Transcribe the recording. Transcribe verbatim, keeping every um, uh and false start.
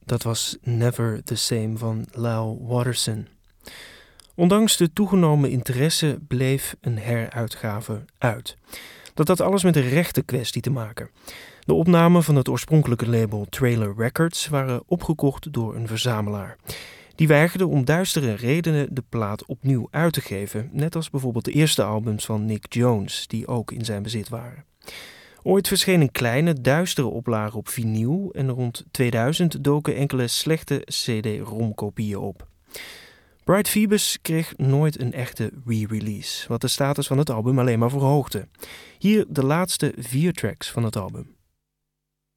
dat was Never the Same van Lyle Watterson. Ondanks de toegenomen interesse bleef een heruitgave uit. Dat had alles met een rechtenkwestie te maken. De opnamen van het oorspronkelijke label Trailer Records waren opgekocht door een verzamelaar. Die weigerde om duistere redenen de plaat opnieuw uit te geven, net als bijvoorbeeld de eerste albums van Nick Jones, die ook in zijn bezit waren. Ooit verscheen een kleine, duistere oplage op vinyl en rond tweeduizend doken enkele slechte C D-ROM-kopieën op. Bright Phoebus kreeg nooit een echte re-release, wat de status van het album alleen maar verhoogde. Hier de laatste vier tracks van het album.